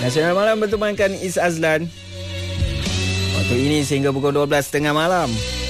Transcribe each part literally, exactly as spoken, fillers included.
Nasional Malam bertemankan Is Azlan. Waktu ini sehingga pukul dua belas tiga puluh malam.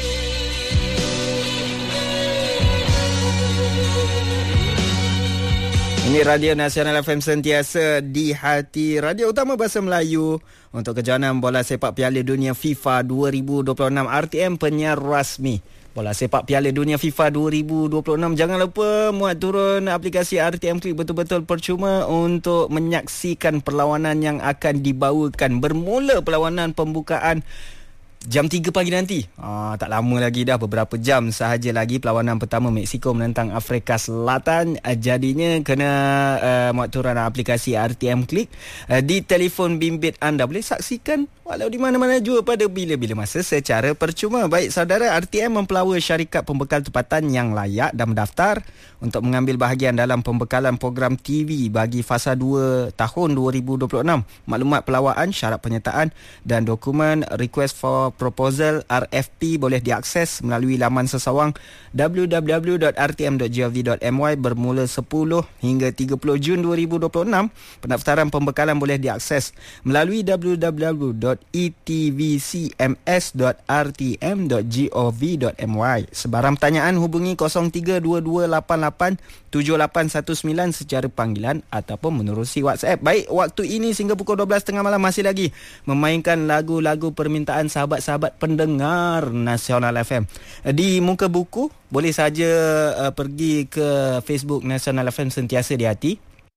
Ini Radio Nasional F M, sentiasa di hati. Radio utama bahasa Melayu untuk kejohanan bola sepak Piala Dunia FIFA dua ribu dua puluh enam. R T M penyiar rasmi bola sepak Piala Dunia FIFA dua ribu dua puluh enam. Jangan lupa muat turun aplikasi R T M Click, betul-betul percuma untuk menyaksikan perlawanan yang akan dibawakan. Bermula perlawanan pembukaan jam tiga pagi nanti. Ah, tak lama lagi dah, beberapa jam sahaja lagi. Perlawanan pertama Mexico menentang Afrika Selatan. Uh, jadinya kena uh, muat turun aplikasi R T M Click uh, di telefon bimbit anda. Boleh saksikan walau di mana-mana jua pada bila-bila masa secara percuma. Baik saudara, R T M mempelawa syarikat pembekal tempatan yang layak dan mendaftar untuk mengambil bahagian dalam pembekalan program T V bagi fasa dua tahun dua ribu dua puluh enam. Maklumat pelawaan, syarat penyertaan dan dokumen request for proposal R F P boleh diakses melalui laman sesawang w w w dot r t m dot gov dot m y bermula sepuluh hingga tiga puluh Jun dua ribu dua puluh enam. Pendaftaran pembekalan boleh diakses melalui w w w dot e t v c m s dot r t m dot gov dot m y. Sebarang pertanyaan hubungi kosong tiga dua dua lapan lapan tujuh lapan satu sembilan secara panggilan ataupun menerusi WhatsApp. Baik, waktu ini sehingga pukul dua belas tiga puluh malam masih lagi memainkan lagu-lagu permintaan sahabat-sahabat pendengar Nasional F M. Di muka buku boleh saja uh, pergi ke Facebook Nasional F M, sentiasa di hati.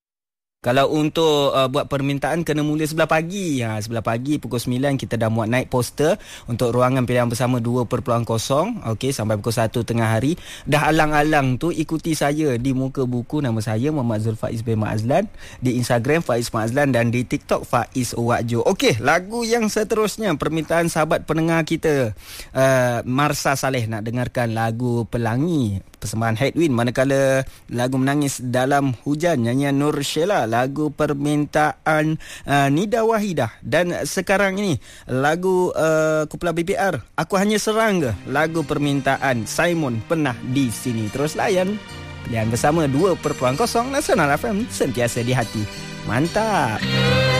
Kalau untuk uh, buat permintaan kena mula sebelah pagi. Ha, sebelah pagi pukul sembilan kita dah muat naik poster untuk ruangan pilihan bersama dua perpuluhan kosong. Okey, sampai pukul satu tengah hari. Dah alang-alang tu ikuti saya di muka buku. Nama saya Muhammad Zulfaiz bin Ma'azlan. Di Instagram Faiz Ma'azlan dan di TikTok Faiz Owakjo. Okey, lagu yang seterusnya permintaan sahabat pendengar kita. Uh, Marsa Saleh nak dengarkan lagu Pelangi, persembahan Headwind. Manakala lagu Menangis Dalam Hujan, nyanyian Nur Sheila, lagu permintaan uh, Nida Wahidah. Dan sekarang ini lagu uh, kumpulan B P R, Aku Hanya Serang Ke, lagu permintaan Simon Pernah Di Sini. Terus layan pilihan bersama dua perpuluhan kosong Nasional F M, sentiasa di hati. Mantap.